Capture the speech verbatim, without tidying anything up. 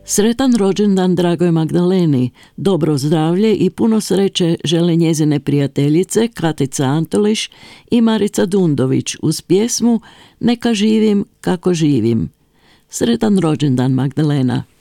Sretan rođendan dragoj Magdaleni, dobro zdravlje i puno sreće žele njezine prijateljice Katica Antoliš i Marica Dundović uz pjesmu Neka živim kako živim. Sretan rođendan, Magdalena!